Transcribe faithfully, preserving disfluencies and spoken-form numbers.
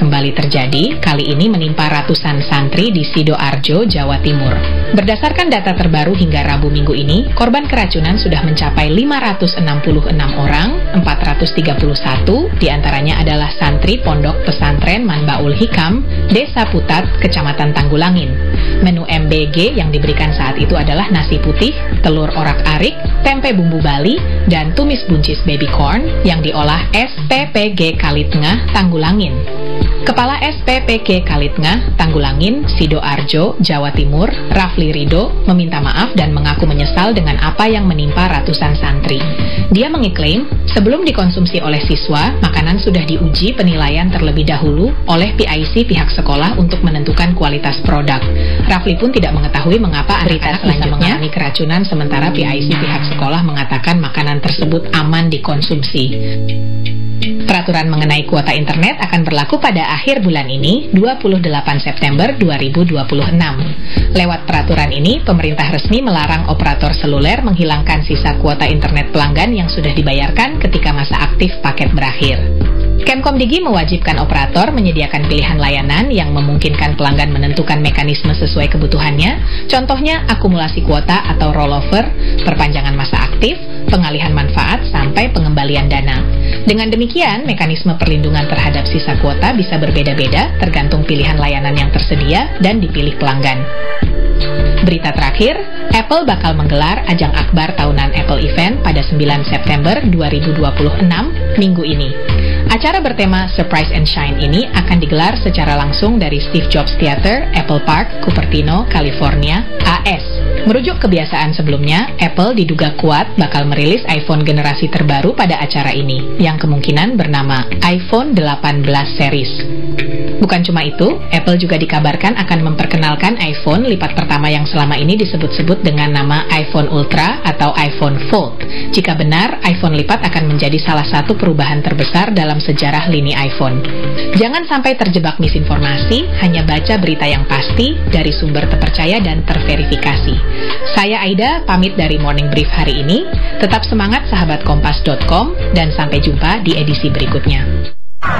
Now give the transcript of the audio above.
kembali terjadi, kali ini menimpa ratusan santri di Sidoarjo, Jawa Timur. Berdasarkan data terbaru hingga Rabu minggu ini, korban keracunan sudah mencapai lima ratus enam puluh enam orang, empat ratus tiga puluh satu diantaranya adalah santri Pondok Pesantren Manbaul Hikam, Desa Putat, Kecamatan Tanggulangin. Menu M B G yang diberikan saat itu adalah nasi putih, telur orak-arik, tempe bumbu Bali, dan tumis buncis baby corn yang diolah S P P G Kalitengah, Tanggulangin. Kepala S P P G Kalitengah, Tanggulangin, Sidoarjo, Jawa Timur, Rafli Rido, meminta maaf dan mengaku menyesal dengan apa yang menimpa ratusan santri. Dia mengiklaim, sebelum dikonsumsi oleh siswa, makanan sudah diuji penilaian terlebih dahulu oleh P I C pihak sekolah untuk menentukan kualitas produk. Rafli pun tidak mengetahui mengapa anak-anak bisa mengalami keracunan sementara P I C pihak sekolah mengatakan makanan tersebut aman dikonsumsi. Peraturan mengenai kuota internet akan berlaku pada akhir bulan ini, dua puluh delapan September dua ribu dua puluh enam. Lewat peraturan ini, pemerintah resmi melarang operator seluler menghilangkan sisa kuota internet pelanggan yang sudah dibayarkan ketika masa aktif paket berakhir. Kemkomdigi mewajibkan operator menyediakan pilihan layanan yang memungkinkan pelanggan menentukan mekanisme sesuai kebutuhannya, contohnya akumulasi kuota atau rollover, perpanjangan masa aktif, pengalihan manfaat, sampai pengembalian dana. Dengan demikian, mekanisme perlindungan terhadap sisa kuota bisa berbeda-beda tergantung pilihan layanan yang tersedia dan dipilih pelanggan. Berita terakhir, Apple bakal menggelar ajang akbar tahunan Apple Event pada sembilan September dua ribu dua puluh enam, minggu ini. Acara bertema Surprise and Shine ini akan digelar secara langsung dari Steve Jobs Theater, Apple Park, Cupertino, California, A S. Merujuk kebiasaan sebelumnya, Apple diduga kuat bakal merilis iPhone generasi terbaru pada acara ini, yang kemungkinan bernama iPhone delapan belas Series. Bukan cuma itu, Apple juga dikabarkan akan memperkenalkan iPhone lipat pertama yang selama ini disebut-sebut dengan nama iPhone Ultra atau iPhone Fold. Jika benar, iPhone lipat akan menjadi salah satu perubahan terbesar dalam sejarah lini iPhone. Jangan sampai terjebak misinformasi, hanya baca berita yang pasti dari sumber terpercaya dan terverifikasi. Saya Aida, pamit dari Morning Brief hari ini. Tetap semangat sahabat kompas dot com dan sampai jumpa di edisi berikutnya.